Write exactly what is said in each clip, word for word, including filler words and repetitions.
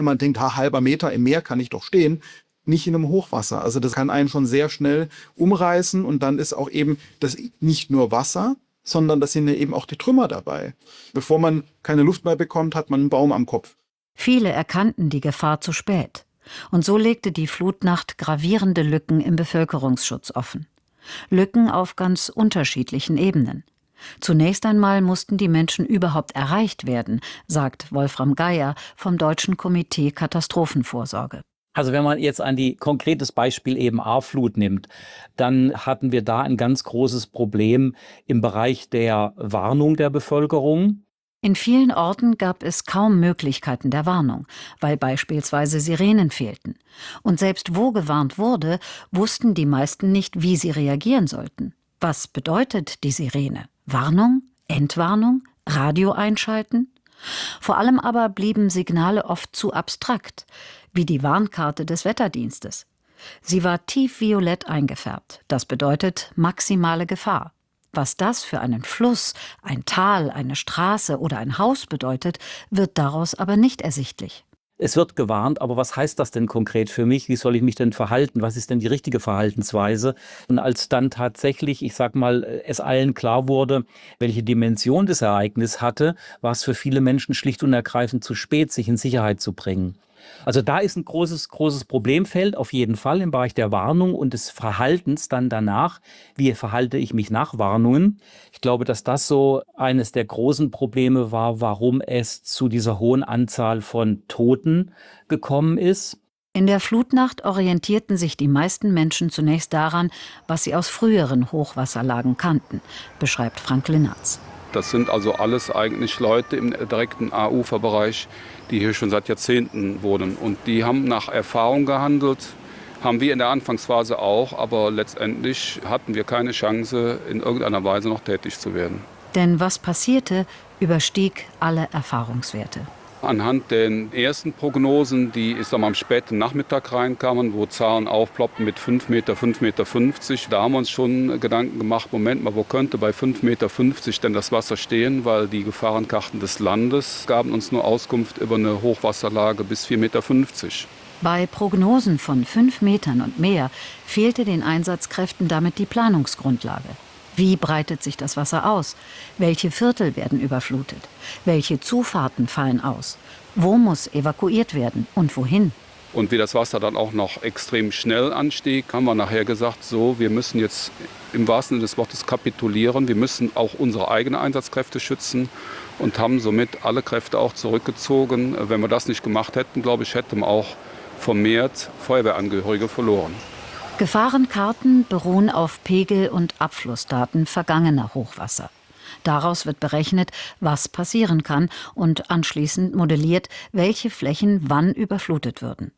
Man denkt, ha, halber Meter im Meer kann ich doch stehen. Nicht in einem Hochwasser. Also das kann einen schon sehr schnell umreißen und dann ist auch eben das nicht nur Wasser, sondern das sind ja eben auch die Trümmer dabei. Bevor man keine Luft mehr bekommt, hat man einen Baum am Kopf. Viele erkannten die Gefahr zu spät. Und so legte die Flutnacht gravierende Lücken im Bevölkerungsschutz offen. Lücken auf ganz unterschiedlichen Ebenen. Zunächst einmal mussten die Menschen überhaupt erreicht werden, sagt Wolfram Geier vom Deutschen Komitee Katastrophenvorsorge. Also wenn man jetzt ein die konkretes Beispiel eben A-Flut nimmt, dann hatten wir da ein ganz großes Problem im Bereich der Warnung der Bevölkerung. In vielen Orten gab es kaum Möglichkeiten der Warnung, weil beispielsweise Sirenen fehlten. Und selbst wo gewarnt wurde, wussten die meisten nicht, wie sie reagieren sollten. Was bedeutet die Sirene? Warnung? Entwarnung? Radio einschalten? Vor allem aber blieben Signale oft zu abstrakt, wie die Warnkarte des Wetterdienstes. Sie war tiefviolett eingefärbt. Das bedeutet maximale Gefahr. Was das für einen Fluss, ein Tal, eine Straße oder ein Haus bedeutet, wird daraus aber nicht ersichtlich. Es wird gewarnt, aber was heißt das denn konkret für mich? Wie soll ich mich denn verhalten? Was ist denn die richtige Verhaltensweise? Und als dann tatsächlich, ich sag mal, es allen klar wurde, welche Dimension das Ereignis hatte, war es für viele Menschen schlicht und ergreifend zu spät, sich in Sicherheit zu bringen. Also da ist ein großes, großes Problemfeld auf jeden Fall im Bereich der Warnung und des Verhaltens dann danach. Wie verhalte ich mich nach Warnungen? Ich glaube, dass das so eines der großen Probleme war, warum es zu dieser hohen Anzahl von Toten gekommen ist. In der Flutnacht orientierten sich die meisten Menschen zunächst daran, was sie aus früheren Hochwasserlagen kannten, beschreibt Frank Linnertz. Das sind also alles eigentlich Leute im direkten A-Ufer-Bereich, die hier schon seit Jahrzehnten wohnen. Und die haben nach Erfahrung gehandelt, haben wir in der Anfangsphase auch, aber letztendlich hatten wir keine Chance, in irgendeiner Weise noch tätig zu werden. Denn was passierte, überstieg alle Erfahrungswerte. Anhand den ersten Prognosen, die ich sag mal, am späten Nachmittag reinkamen, wo Zahlen aufploppten mit fünf Meter, fünf Meter fünfzig, da haben wir uns schon Gedanken gemacht, Moment mal, wo könnte bei fünf Meter fünfzig denn das Wasser stehen? Weil die Gefahrenkarten des Landes gaben uns nur Auskunft über eine Hochwasserlage bis vier Meter fünfzig. Bei Prognosen von fünf Metern und mehr fehlte den Einsatzkräften damit die Planungsgrundlage. Wie breitet sich das Wasser aus? Welche Viertel werden überflutet? Welche Zufahrten fallen aus? Wo muss evakuiert werden und wohin? Und wie das Wasser dann auch noch extrem schnell anstieg, haben wir nachher gesagt, so, wir müssen jetzt im wahrsten Sinne des Wortes kapitulieren. Wir müssen auch unsere eigenen Einsatzkräfte schützen und haben somit alle Kräfte auch zurückgezogen. Wenn wir das nicht gemacht hätten, glaube ich, hätten wir auch vermehrt Feuerwehrangehörige verloren. Gefahrenkarten beruhen auf Pegel- und Abflussdaten vergangener Hochwasser. Daraus wird berechnet, was passieren kann und anschließend modelliert, welche Flächen wann überflutet würden.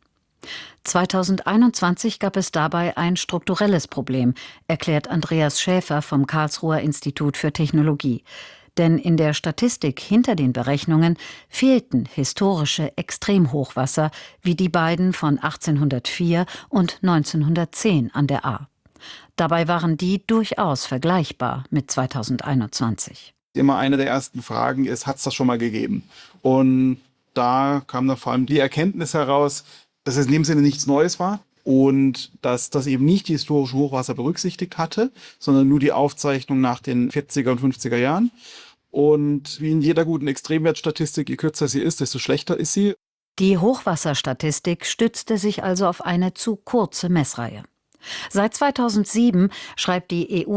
zweitausendeinundzwanzig gab es dabei ein strukturelles Problem, erklärt Andreas Schäfer vom Karlsruher Institut für Technologie. Denn in der Statistik hinter den Berechnungen fehlten historische Extremhochwasser wie die beiden von achtzehnhundertvier und neunzehnhundertzehn an der Ahr. Dabei waren die durchaus vergleichbar mit zweitausendeinundzwanzig. Immer eine der ersten Fragen ist, hat es das schon mal gegeben? Und da kam dann vor allem die Erkenntnis heraus, dass es in dem Sinne nichts Neues war. Und dass das eben nicht die historischen Hochwasser berücksichtigt hatte, sondern nur die Aufzeichnung nach den vierziger und fünfziger Jahren. Und wie in jeder guten Extremwertstatistik, je kürzer sie ist, desto schlechter ist sie. Die Hochwasserstatistik stützte sich also auf eine zu kurze Messreihe. Seit zweitausendsieben schreibt die E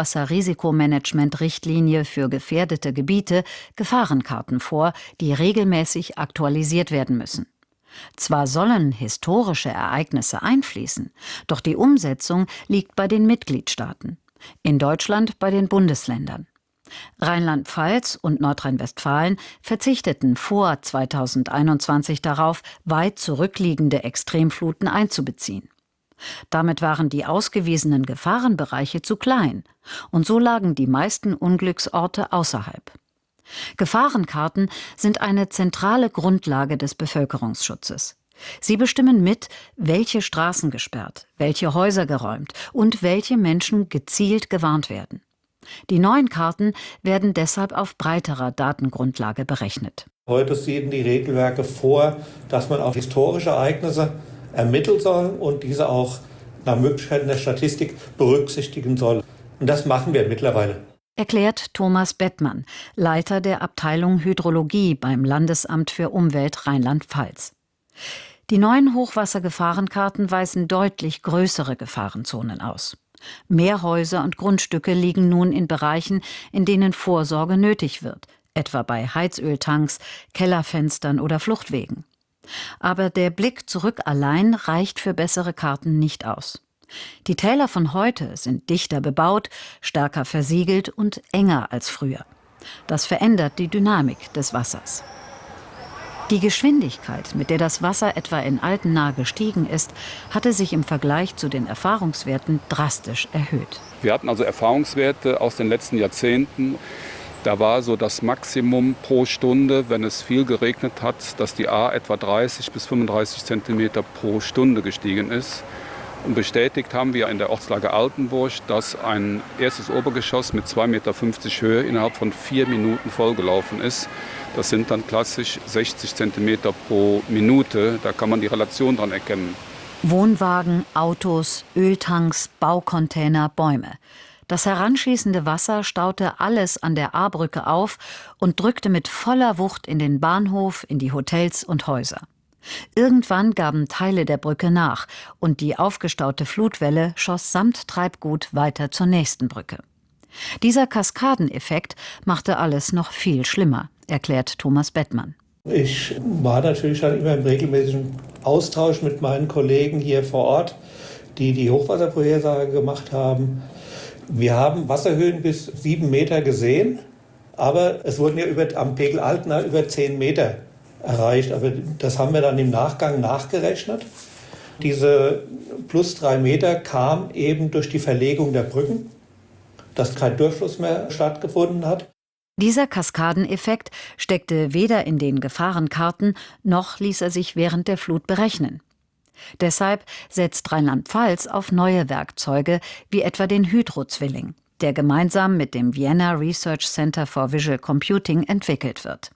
U-Hochwasserrisikomanagement-Richtlinie für gefährdete Gebiete Gefahrenkarten vor, die regelmäßig aktualisiert werden müssen. Zwar sollen historische Ereignisse einfließen, doch die Umsetzung liegt bei den Mitgliedstaaten. In Deutschland bei den Bundesländern. Rheinland-Pfalz und Nordrhein-Westfalen verzichteten vor zweitausendeinundzwanzig darauf, weit zurückliegende Extremfluten einzubeziehen. Damit waren die ausgewiesenen Gefahrenbereiche zu klein und so lagen die meisten Unglücksorte außerhalb. Gefahrenkarten sind eine zentrale Grundlage des Bevölkerungsschutzes. Sie bestimmen mit, welche Straßen gesperrt, welche Häuser geräumt und welche Menschen gezielt gewarnt werden. Die neuen Karten werden deshalb auf breiterer Datengrundlage berechnet. Heute sehen die Regelwerke vor, dass man auch historische Ereignisse ermitteln soll und diese auch nach Möglichkeit in der Statistik berücksichtigen soll. Und das machen wir mittlerweile. Erklärt Thomas Bettmann, Leiter der Abteilung Hydrologie beim Landesamt für Umwelt Rheinland-Pfalz. Die neuen Hochwassergefahrenkarten weisen deutlich größere Gefahrenzonen aus. Mehr Häuser und Grundstücke liegen nun in Bereichen, in denen Vorsorge nötig wird, etwa bei Heizöltanks, Kellerfenstern oder Fluchtwegen. Aber der Blick zurück allein reicht für bessere Karten nicht aus. Die Täler von heute sind dichter bebaut, stärker versiegelt und enger als früher. Das verändert die Dynamik des Wassers. Die Geschwindigkeit, mit der das Wasser etwa in Altenahr gestiegen ist, hatte sich im Vergleich zu den Erfahrungswerten drastisch erhöht. Wir hatten also Erfahrungswerte aus den letzten Jahrzehnten. Da war so das Maximum pro Stunde, wenn es viel geregnet hat, dass die A etwa dreißig bis fünfunddreißig Zentimeter pro Stunde gestiegen ist. Und bestätigt haben wir in der Ortslage Altenburg, dass ein erstes Obergeschoss mit zwei Meter fünfzig Höhe innerhalb von vier Minuten vollgelaufen ist. Das sind dann klassisch sechzig Zentimeter pro Minute. Da kann man die Relation dran erkennen. Wohnwagen, Autos, Öltanks, Baucontainer, Bäume. Das heranschießende Wasser staute alles an der Ahrbrücke auf und drückte mit voller Wucht in den Bahnhof, in die Hotels und Häuser. Irgendwann gaben Teile der Brücke nach und die aufgestaute Flutwelle schoss samt Treibgut weiter zur nächsten Brücke. Dieser Kaskadeneffekt machte alles noch viel schlimmer, erklärt Thomas Bettmann. Ich war natürlich dann immer im regelmäßigen Austausch mit meinen Kollegen hier vor Ort, die die Hochwasservorhersage gemacht haben. Wir haben Wasserhöhen bis sieben Meter gesehen, aber es wurden ja über, am Pegel Altenahr über zehn Meter erreicht. Aber das haben wir dann im Nachgang nachgerechnet. Diese plus drei Meter kam eben durch die Verlegung der Brücken, dass kein Durchfluss mehr stattgefunden hat. Dieser Kaskadeneffekt steckte weder in den Gefahrenkarten, noch ließ er sich während der Flut berechnen. Deshalb setzt Rheinland-Pfalz auf neue Werkzeuge, wie etwa den Hydro-Zwilling, der gemeinsam mit dem Vienna Research Center for Visual Computing entwickelt wird.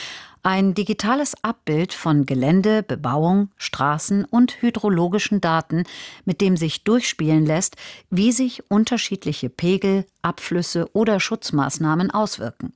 Ein digitales Abbild von Gelände, Bebauung, Straßen und hydrologischen Daten, mit dem sich durchspielen lässt, wie sich unterschiedliche Pegel, Abflüsse oder Schutzmaßnahmen auswirken.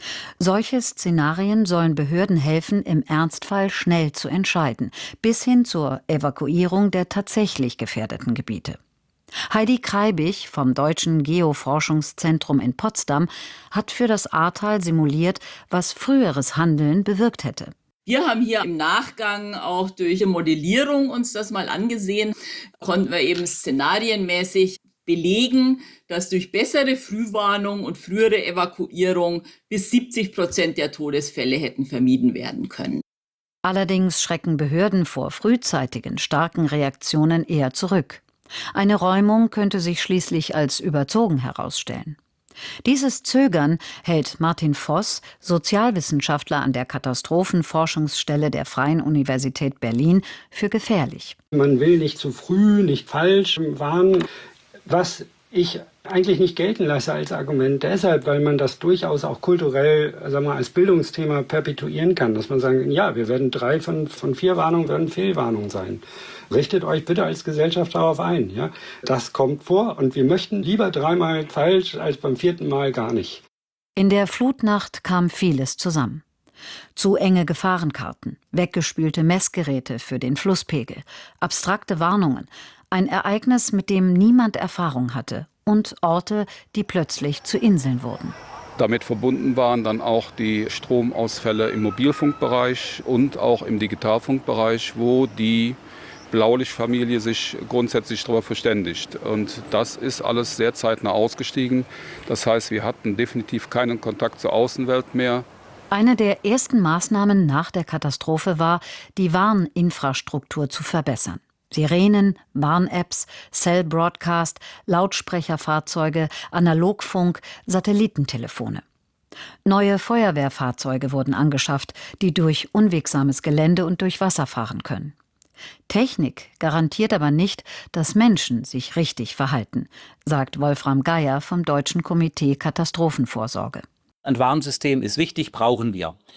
Solche Szenarien sollen Behörden helfen, im Ernstfall schnell zu entscheiden, bis hin zur Evakuierung der tatsächlich gefährdeten Gebiete. Heidi Kreibich vom Deutschen Geoforschungszentrum in Potsdam hat für das Ahrtal simuliert, was früheres Handeln bewirkt hätte. Wir haben hier im Nachgang auch durch Modellierung uns das mal angesehen, konnten wir eben szenarienmäßig belegen, dass durch bessere Frühwarnung und frühere Evakuierung bis siebzig Prozent der Todesfälle hätten vermieden werden können. Allerdings schrecken Behörden vor frühzeitigen, starken Reaktionen eher zurück. Eine Räumung könnte sich schließlich als überzogen herausstellen. Dieses Zögern hält Martin Voss, Sozialwissenschaftler an der Katastrophenforschungsstelle der Freien Universität Berlin, für gefährlich. Man will nicht zu früh, nicht falsch warnen, was ich eigentlich nicht gelten lasse als Argument. Deshalb, weil man das durchaus auch kulturell, sagen wir, als Bildungsthema perpetuieren kann. Dass man sagen, ja, wir werden drei von, von vier Warnungen werden Fehlwarnungen sein. Richtet euch bitte als Gesellschaft darauf ein. Ja? Das kommt vor und wir möchten lieber dreimal falsch als beim vierten Mal gar nicht. In der Flutnacht kam vieles zusammen. Zu enge Gefahrenkarten, weggespülte Messgeräte für den Flusspegel, abstrakte Warnungen, ein Ereignis, mit dem niemand Erfahrung hatte und Orte, die plötzlich zu Inseln wurden. Damit verbunden waren dann auch die Stromausfälle im Mobilfunkbereich und auch im Digitalfunkbereich, wo die Blaulichtfamilie sich grundsätzlich darüber verständigt. Und das ist alles sehr zeitnah ausgestiegen. Das heißt, wir hatten definitiv keinen Kontakt zur Außenwelt mehr. Eine der ersten Maßnahmen nach der Katastrophe war, die Warninfrastruktur zu verbessern. Sirenen, Warn-Apps, Cell-Broadcast, Lautsprecherfahrzeuge, Analogfunk, Satellitentelefone. Neue Feuerwehrfahrzeuge wurden angeschafft, die durch unwegsames Gelände und durch Wasser fahren können. Technik garantiert aber nicht, dass Menschen sich richtig verhalten, sagt Wolfram Geier vom Deutschen Komitee Katastrophenvorsorge. Ein Warnsystem ist wichtig, brauchen wir.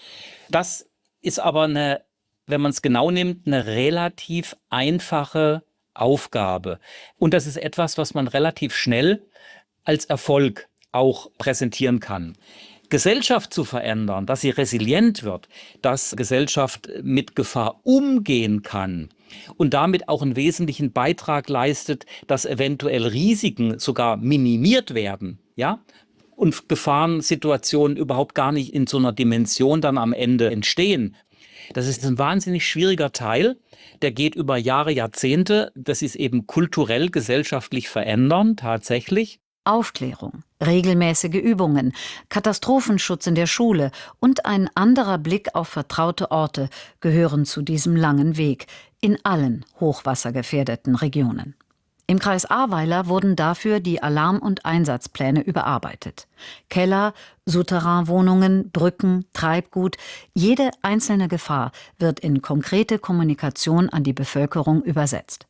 Das ist aber eine, wenn man es genau nimmt, eine relativ einfache Aufgabe. Und das ist etwas, was man relativ schnell als Erfolg auch präsentieren kann. Gesellschaft zu verändern, dass sie resilient wird, dass Gesellschaft mit Gefahr umgehen kann und damit auch einen wesentlichen Beitrag leistet, dass eventuell Risiken sogar minimiert werden, ja, und Gefahrensituationen überhaupt gar nicht in so einer Dimension dann am Ende entstehen. Das ist ein wahnsinnig schwieriger Teil, der geht über Jahre, Jahrzehnte. Das ist eben kulturell, gesellschaftlich verändern, tatsächlich. Aufklärung, regelmäßige Übungen, Katastrophenschutz in der Schule und ein anderer Blick auf vertraute Orte gehören zu diesem langen Weg in allen hochwassergefährdeten Regionen. Im Kreis Ahrweiler wurden dafür die Alarm- und Einsatzpläne überarbeitet. Keller, Souterrainwohnungen, Brücken, Treibgut, jede einzelne Gefahr wird in konkrete Kommunikation an die Bevölkerung übersetzt.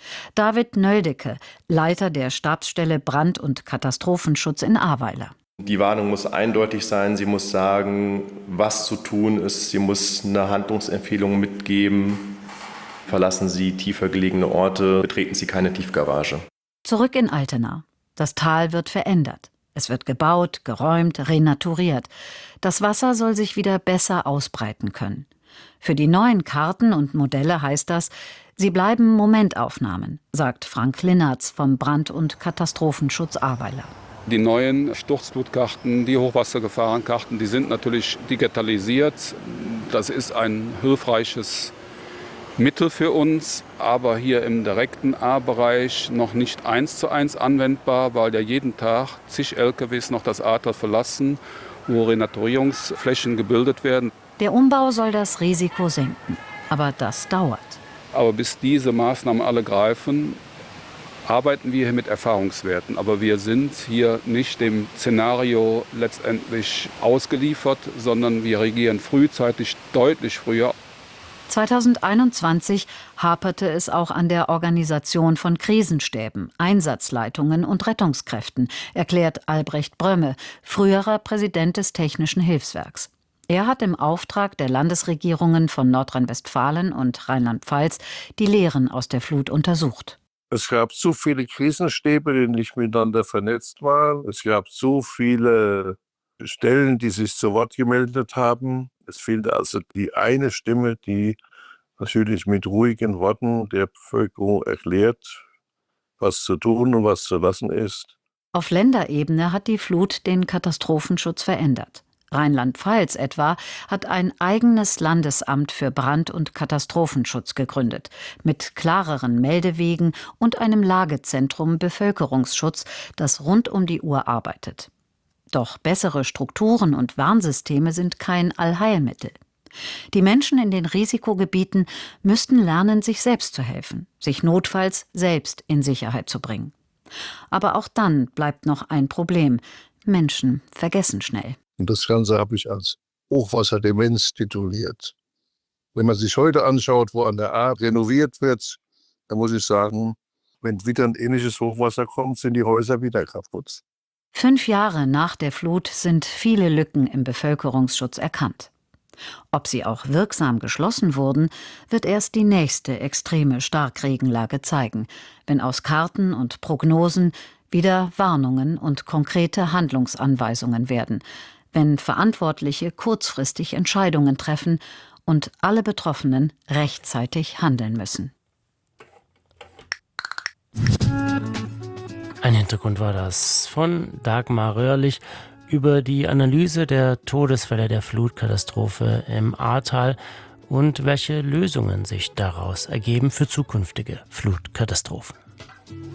David Nöldecke, Leiter der Stabsstelle Brand- und Katastrophenschutz in Ahrweiler. Die Warnung muss eindeutig sein, sie muss sagen, was zu tun ist, sie muss eine Handlungsempfehlung mitgeben. Verlassen Sie tiefer gelegene Orte, betreten Sie keine Tiefgarage. Zurück in Altena. Das Tal wird verändert. Es wird gebaut, geräumt, renaturiert. Das Wasser soll sich wieder besser ausbreiten können. Für die neuen Karten und Modelle heißt das, sie bleiben Momentaufnahmen, sagt Frank Linnertz vom Brand- und Katastrophenschutz Ahrweiler. Die neuen Sturzflutkarten, die Hochwassergefahrenkarten, die sind natürlich digitalisiert. Das ist ein hilfreiches Mittel für uns, aber hier im direkten A-Bereich noch nicht eins zu eins anwendbar, weil ja jeden Tag zig L K Ws noch das Ahrtal verlassen, wo Renaturierungsflächen gebildet werden. Der Umbau soll das Risiko senken, aber das dauert. Aber bis diese Maßnahmen alle greifen, arbeiten wir hier mit Erfahrungswerten. Aber wir sind hier nicht dem Szenario letztendlich ausgeliefert, sondern wir reagieren frühzeitig, deutlich früher. zweitausendeinundzwanzig haperte es auch an der Organisation von Krisenstäben, Einsatzleitungen und Rettungskräften, erklärt Albrecht Brömme, früherer Präsident des Technischen Hilfswerks. Er hat im Auftrag der Landesregierungen von Nordrhein-Westfalen und Rheinland-Pfalz die Lehren aus der Flut untersucht. Es gab so viele Krisenstäbe, die nicht miteinander vernetzt waren. Es gab so viele Stellen, die sich zu Wort gemeldet haben. Es fehlte also die eine Stimme, die natürlich mit ruhigen Worten der Bevölkerung erklärt, was zu tun und was zu lassen ist. Auf Länderebene hat die Flut den Katastrophenschutz verändert. Rheinland-Pfalz etwa hat ein eigenes Landesamt für Brand- und Katastrophenschutz gegründet, mit klareren Meldewegen und einem Lagezentrum Bevölkerungsschutz, das rund um die Uhr arbeitet. Doch bessere Strukturen und Warnsysteme sind kein Allheilmittel. Die Menschen in den Risikogebieten müssten lernen, sich selbst zu helfen, sich notfalls selbst in Sicherheit zu bringen. Aber auch dann bleibt noch ein Problem. Menschen vergessen schnell. Und das Ganze habe ich als Hochwasserdemenz tituliert. Wenn man sich heute anschaut, wo an der Ahr renoviert wird, dann muss ich sagen, wenn wieder ein ähnliches Hochwasser kommt, sind die Häuser wieder kaputt. Fünf Jahre nach der Flut sind viele Lücken im Bevölkerungsschutz erkannt. Ob sie auch wirksam geschlossen wurden, wird erst die nächste extreme Starkregenlage zeigen, wenn aus Karten und Prognosen wieder Warnungen und konkrete Handlungsanweisungen werden, wenn Verantwortliche kurzfristig Entscheidungen treffen und alle Betroffenen rechtzeitig handeln müssen. Ein Hintergrund war das von Dagmar Röhrlich über die Analyse der Todesfälle der Flutkatastrophe im Ahrtal und welche Lösungen sich daraus ergeben für zukünftige Flutkatastrophen.